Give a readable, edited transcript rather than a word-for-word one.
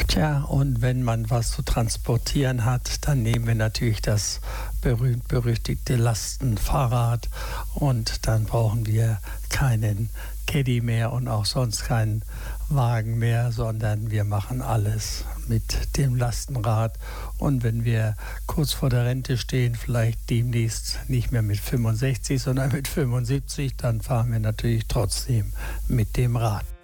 Tja, und wenn man was zu transportieren hat, dann nehmen wir natürlich das berühmt-berüchtigte Lastenfahrrad und dann brauchen wir keinen Caddy mehr und auch sonst keinen Wagen mehr, sondern wir machen alles mit dem Lastenrad. Und wenn wir kurz vor der Rente stehen, vielleicht demnächst nicht mehr mit 65, sondern mit 75, dann fahren wir natürlich trotzdem mit dem Rad.